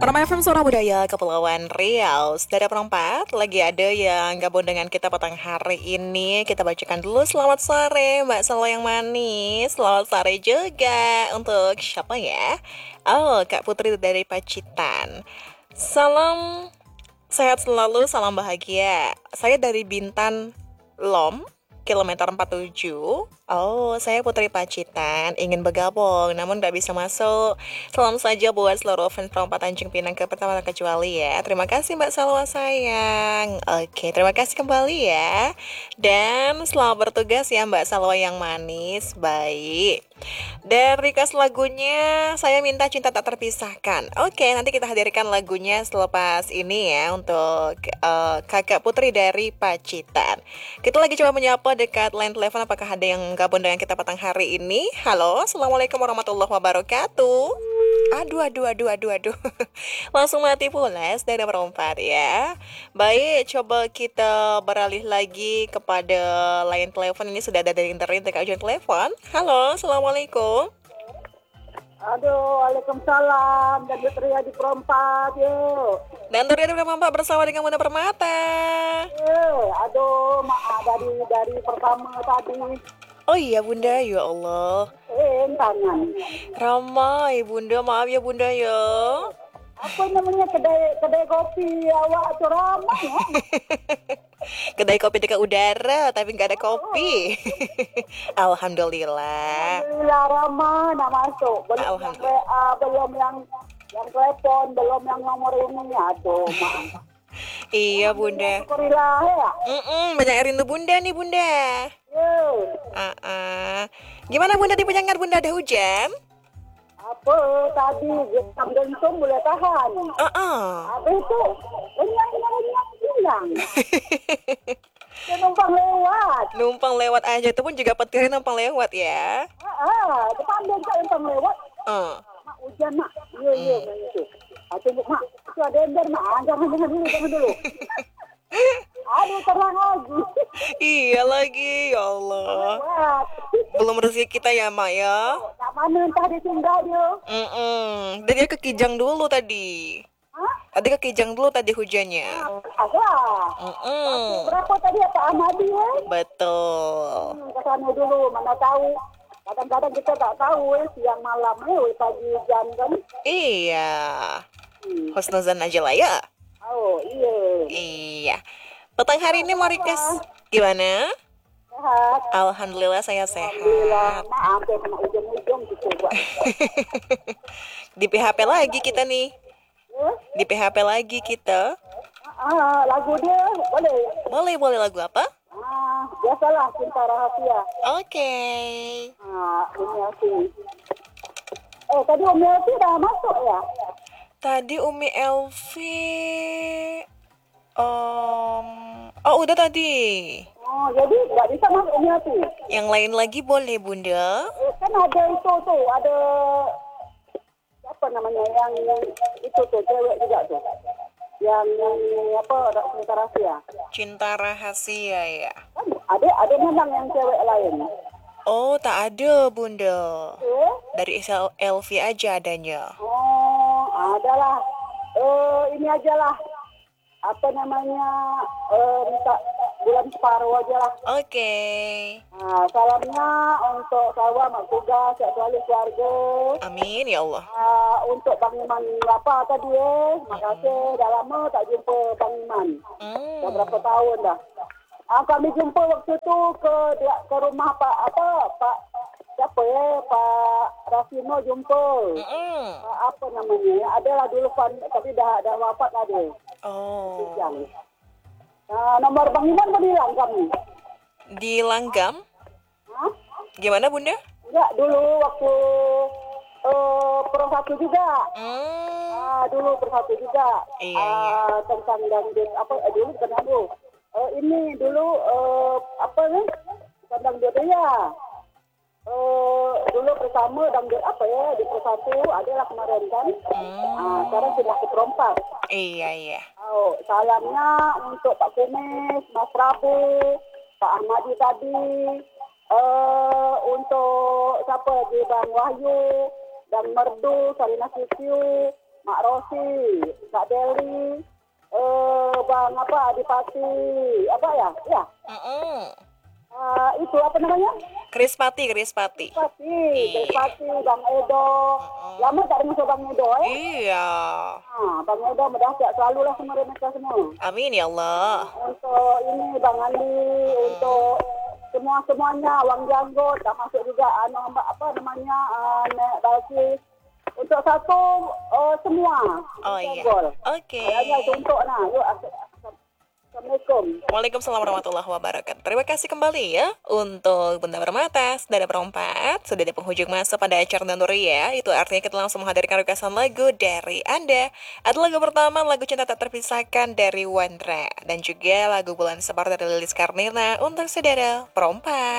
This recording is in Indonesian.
Permai FM Suara Budaya Kepulauan Riau. Saudara perempat, lagi ada yang gabung dengan kita petang hari ini. Kita bacakan dulu selamat sore Mbak Salo yang manis. Selamat sore juga untuk siapa ya? Oh, Kak Putri dari Pacitan. Salam sehat selalu, salam bahagia. Saya dari Bintan Lom, kilometer 47. Oh, saya Putri Pacitan, ingin bergabung namun gak bisa masuk. Salam saja buat seluruh fans perempat Tanjung Pinang ke pertama kecuali ya. Terima kasih Mbak Salwa sayang. Oke, terima kasih kembali ya. Dan selamat bertugas ya Mbak Salwa yang manis. Baik. Dan request lagunya saya minta cinta tak terpisahkan. Oke, nanti kita hadirkan lagunya selepas ini ya untuk Kakak Putri dari Pacitan. Kita lagi coba menyapa dekat line telepon, apakah ada yang gabung dengan kita petang hari ini? Halo, Assalamualaikum warahmatullahi wabarakatuh. Aduh. Langsung mati pula dari nomor 4 ya. Baik, coba kita beralih lagi kepada line telepon. Ini sudah ada dari internet dekat ujung telepon. Halo, Assalamualaikum. Aduh, waalaikumsalam. Dan Ria di perempat, yuk. Dan Turia dari Mampak bersama dengan Bunda Permata. Aduh, maaf dari pertama tadi. Oh iya Bunda, ya Allah. Tangan. Ramai Bunda, maaf ya Bunda ya. Apa namanya kedai kopi awak tuh ramai ya? Kedai kopi dekat udara, tapi nggak ada kopi. Alhamdulillah. Alhamdulillah ramai nak masuk. Belum yang WA, belum yang telepon, belum yang nomor ini. Aduh, maaf. Iya Bunda. Syukurilah ya. Banyak rindu Bunda nih Bunda. Gimana Bunda di Penyangar Bunda, ada hujan? Apa tadi jam dentum boleh tahan. Habis itu renyang hilang. Dia Numpang lewat aja, itu pun juga petirnya numpang lewat ya. Depan dia numpang lewat. Mak hujan mak. Iya itu. Tunggu mak. Itu ada ember mak. Jangan dulu. Aduh terang lagi. Iya lagi, ya Allah. Belum rezeki kita ya mak ya. Tak mana entah dia tinggal dia. Dan dia ke Kijang dulu tadi. Tadi ke Kijang dulu tadi hujannya. Berapa tadi Pak Ahmadi ya? Betul. Ke sana dulu, mana tahu. Kadang-kadang kita tak tahu siang malam pagi jam kan. Iya. Husnuzan aja lah ya. Oh iya. Iya. Petang hari ini mau request gimana? Sehat. Alhamdulillah saya sehat. Alhamdulillah. Maaf ya kena ujung-ujung gitu buat. Di PHP lagi kita nih. Di PHP lagi kita. Lagu dia boleh. Boleh lagu apa? Biasalah Cinta Rahasia. Oke. Umi Elvi. Tadi Umi Elvi dah masuk ya? Tadi Umi Elvi. Oh udah tadi. Jadi nggak bisa masuk Umi Elvi. Yang lain lagi boleh Bunda. Kan ada itu tuh, ada apa namanya yang itu tuh cewek juga tuh. Yang apa Cinta Rahasia. Cinta Rahasia ya. Kan ada memang yang cewek lain. Oh tak ada Bunda. Dari Elvi aja adanya. Adalah. Ini aja lah. Apa namanya? Minta bulan separuh aja lah. Oke. Salamnya untuk Salwa, Mak Tugas, selalu keluarga. Amin ya Allah. Untuk Bang Iman apa tadi makasih. Dah lama tak jumpa Bang Iman. Dah berapa tahun dah. Kami jumpa waktu tu ke rumah Pak siapa Pak Rasino jumpa. Apa namanya? Adalah dulu tapi dah wafat lah dia. Nomor Bang Iman kau bilang kami. Di Langgam? Gimana Bunda? Enggak, dulu waktu Pro 1 juga. Dulu Pro 1 juga. Iya. Tentang dangdut dulu bukan aku. Ini dulu tentang dangdut ya. Dulu bersama dangdut di Pro 1 adalah kemarin kan. Sekarang sudah ke Pro 4. Iya. Salamnya untuk Pak Kumis, Mas Prabu, Pak Ahmadi tadi, untuk siapa lagi Bang Wahyu, dan Merdu, Salina Sisiu, Mak Rosi, Kak Deli, Bang Adipati, apa ya? Ya, itu apa namanya? Krispati. Krispati, Iya. Bang Edo. Lama tak dengar Bang Edo, Iya. Bang Edo mudah sehat selalu lah semua mereka semua. Amin ya Allah. Untuk ini Bang Andi, untuk semuanya Wang Janggot, tak masuk juga apa namanya Nek Balkis. Untuk satu semua. Oh iya. Senggol. Oke. Kayaknya itu untuk yuk Assalamualaikum. Waalaikumsalam warahmatullahi wabarakatuh. Terima kasih kembali ya untuk Bunda Permata, Dada Perempat. Sudah di penghujung masa pada acara Nuri ya. Itu artinya kita langsung menghadirkan requestan lagu dari Anda. Ada lagu pertama, lagu Cinta Tak Terpisahkan dari Wandra. Dan juga lagu Bulan Sabar dari Lilis Karnina untuk Saudara Perempat.